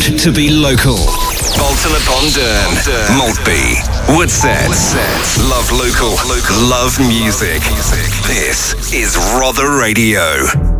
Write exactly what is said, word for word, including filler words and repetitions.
proud to be local. Bolton upon Dearn, Maltby, Woodset. Love local, love music. This is Rother Radio.